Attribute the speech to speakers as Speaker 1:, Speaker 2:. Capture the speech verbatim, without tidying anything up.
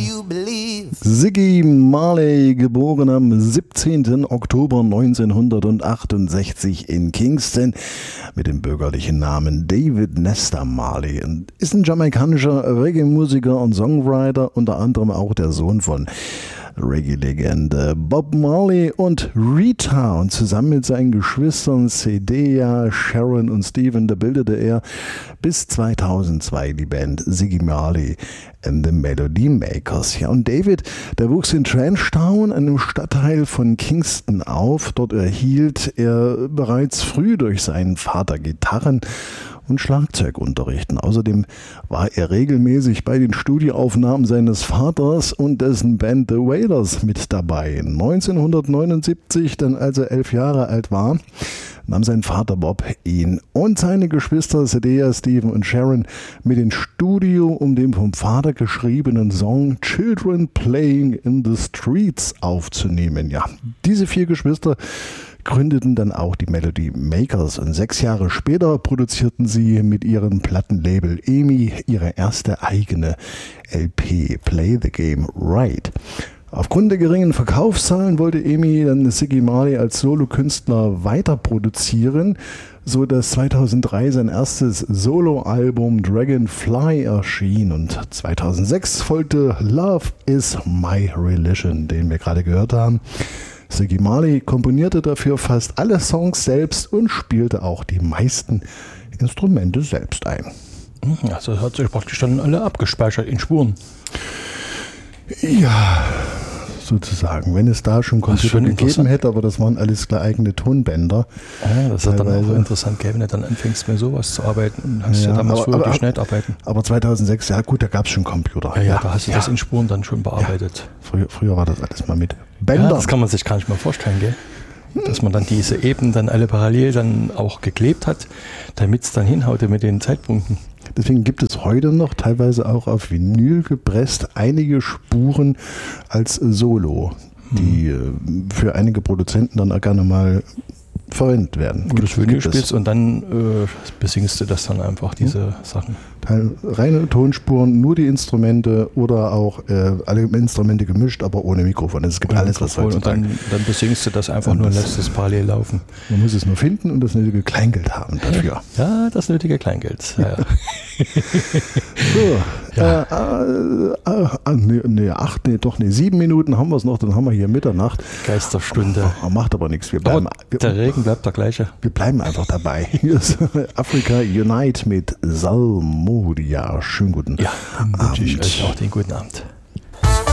Speaker 1: Ziggy Marley, geboren am siebzehnten Oktober neunzehnhundertachtundsechzig in Kingston mit dem bürgerlichen Namen David Nestor Marley, ist ein jamaikanischer Reggae-Musiker und Songwriter, unter anderem auch der Sohn von Reggae-Legende Bob Marley und Rita, und zusammen mit seinen Geschwistern Cedea, Sharon und Stephen, da bildete er bis zweitausendzwei die Band Ziggy Marley and the Melody Makers. Ja, und David, der wuchs in Trenchtown, einem Stadtteil von Kingston, auf. Dort erhielt er bereits früh durch seinen Vater Gitarren und Schlagzeugunterrichten. Außerdem war er regelmäßig bei den Studioaufnahmen seines Vaters und dessen Band The Wailers mit dabei. neunzehnhundertneunundsiebzig, dann als er elf Jahre alt war, nahm sein Vater Bob ihn und seine Geschwister Cedea, Stephen und Sharon mit ins Studio, um den vom Vater geschriebenen Song Children Playing in the Streets aufzunehmen. Ja, diese vier Geschwister gründeten dann auch die Melody Makers, und sechs Jahre später produzierten sie mit ihrem Plattenlabel E M I ihre erste eigene L P, Play the Game Right. Aufgrund der geringen Verkaufszahlen wollte E M I dann Ziggy Marley als Solokünstler weiter produzieren, so dass zweitausenddrei sein erstes Soloalbum Dragonfly erschien, und zweitausendsechs folgte Love is My Religion, den wir gerade gehört haben. Ziggy Marley komponierte dafür fast alle Songs selbst und spielte auch die meisten Instrumente selbst ein.
Speaker 2: Also hat sich praktisch dann alle abgespeichert in Spuren.
Speaker 1: Ja, sozusagen. Wenn es da schon Computer gegeben hätte, aber das waren alles klar eigene Tonbänder.
Speaker 2: Ja, das ist dann auch interessant, wenn du dann anfängst mit sowas zu arbeiten, und hast ja, ja damals
Speaker 1: aber,
Speaker 2: früher
Speaker 1: aber,
Speaker 2: die Schnellarbeiten.
Speaker 1: Aber zweitausendsechs, ja gut, da gab es schon Computer.
Speaker 2: Ja, ja, ja, da hast du ja. das in Spuren dann schon bearbeitet.
Speaker 1: Ja. Früher, früher war das alles mal mit Bändern.
Speaker 2: Ja, das kann man sich gar nicht mal vorstellen, gell? Dass man dann diese Ebenen dann alle parallel dann auch geklebt hat, damit es dann hinhaute mit den Zeitpunkten.
Speaker 1: Deswegen gibt es heute noch, teilweise auch auf Vinyl gepresst, einige Spuren als Solo, die hm. für einige Produzenten dann auch gerne mal verwendet werden.
Speaker 2: Wo du das Vinyl spielst und dann äh, besingst du das dann einfach, diese hm. Sachen.
Speaker 1: Teil, reine Tonspuren, nur die Instrumente oder auch äh, alle Instrumente gemischt, aber ohne Mikrofon. Es gibt ohne alles, Mikrofon, was heutzutage.
Speaker 2: Und dann, dann besingst du das einfach und nur und lässt es parallel laufen.
Speaker 1: Man muss es nur finden und das nötige Kleingeld haben dafür.
Speaker 2: Ja, das nötige Kleingeld. Ja. Ja.
Speaker 1: So, ja. Äh, äh, äh, nee, nee, acht, nee, doch, nee, sieben Minuten haben wir es noch, dann haben wir hier Mitternacht.
Speaker 2: Geisterstunde.
Speaker 1: Ach, macht aber nichts. Wir bleiben,
Speaker 2: aber der Regen bleibt der gleiche.
Speaker 1: Wir bleiben einfach dabei. Hier ist Africa Unite mit Salmodia. Schönen guten
Speaker 2: ja,
Speaker 1: Abend.
Speaker 2: Ja, wünsche ich euch auch den guten Abend.